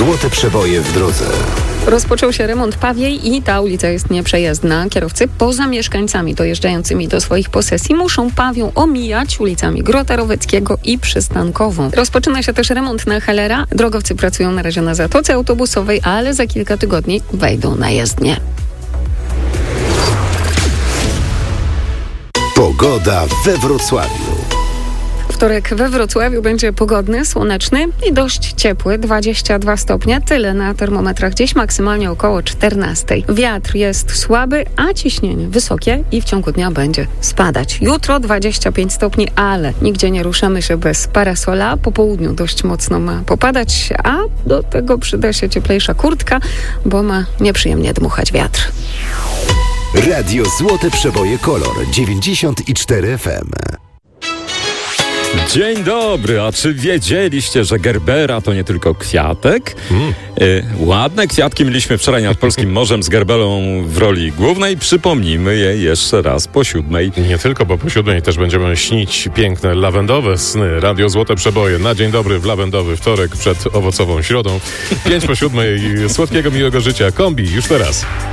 Złote przeboje w drodze. Rozpoczął się remont Pawiej i ta ulica jest nieprzejezdna. Kierowcy poza mieszkańcami dojeżdżającymi do swoich posesji muszą Pawią omijać ulicami Grota Roweckiego i Przystankową. Rozpoczyna się też remont na Hellera. Drogowcy pracują na razie na zatoce autobusowej, ale za kilka tygodni wejdą na jezdnię. Pogoda we Wrocławiu. Wtorek we Wrocławiu będzie pogodny, słoneczny i dość ciepły, 22 stopnie, tyle na termometrach, dziś maksymalnie około 14. Wiatr jest słaby, a ciśnienie wysokie i w ciągu dnia będzie spadać. Jutro 25 stopni, ale nigdzie nie ruszamy się bez parasola. Po południu dość mocno ma popadać, a do tego przyda się cieplejsza kurtka, bo ma nieprzyjemnie dmuchać wiatr. Radio Złote Przeboje Kolor 94 FM. Dzień dobry, a czy wiedzieliście, że gerbera to nie tylko kwiatek? Ładne kwiatki mieliśmy wczoraj nad Polskim Morzem z gerbelą w roli głównej. Przypomnijmy je jeszcze raz po 7. Nie tylko, bo po 7 też będziemy śnić piękne lawendowe sny. Radio Złote Przeboje na dzień dobry w lawendowy wtorek przed owocową środą. 5 po 7. Słodkiego, miłego życia. Kombi już teraz.